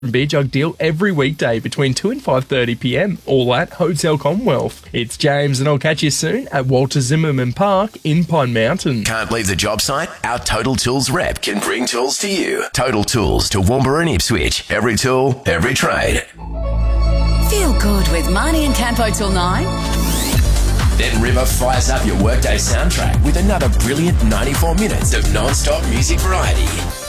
beer jug deal every weekday between 2 and 5:30pm, all at Hotel Commonwealth. It's James and I'll catch you soon at Walter Zimmerman Park in Pine Mountain. Can't leave the job site? Our Total Tools rep can bring tools to you. Total Tools to Toowoomba and Ipswich. Every tool, every trade. Feel good with Marnie and Campo till 9. Then River fires up your workday soundtrack with another brilliant 94 minutes of non-stop music variety.